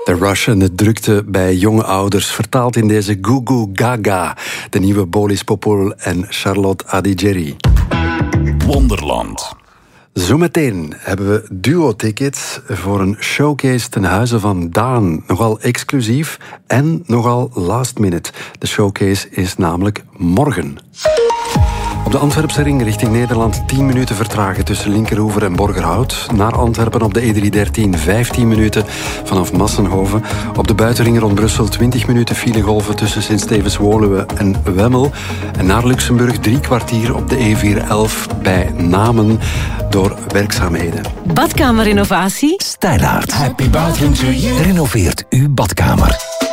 De rush en de drukte bij jonge ouders vertaald in deze Goo Goo Gaga, de nieuwe Bolis Popul en Charlotte Adigéry. Wonderland. Zometeen hebben we duo-tickets voor een showcase ten huize van Daan. Nogal exclusief en nogal last minute. De showcase is namelijk morgen. Op de Antwerpse ring richting Nederland 10 minuten vertragen tussen Linkeroever en Borgerhout. Naar Antwerpen op de E313 15 minuten vanaf Massenhoven. Op de buitenring rond Brussel 20 minuten filegolven tussen Sint-Stevens-Woluwe en Wemmel. En naar Luxemburg 3 kwartier op de E411 bij Namen door werkzaamheden. Badkamerrenovatie? Stylaert. Happy bathroom to you. Renoveert uw badkamer.